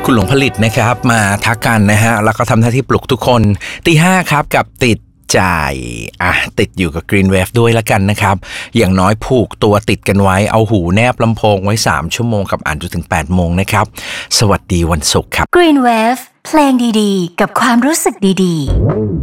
คุณหลวงผลิตนะครับมาทักกันนะฮะแล้วก็ทำหน้าที่ปลุกทุกคนตี 5ครับกับติดจ่ายติดอยู่กับ Green Wave ด้วยละกันนะครับอย่างน้อยผูกตัวติดกันไว้เอาหูแนบลำโพงไว้3 ชั่วโมงกับอ่านจนถึง8 โมงนะครับสวัสดีวันศุกร์ครับ Green Wave เพลงดีๆกับความรู้สึกดีๆ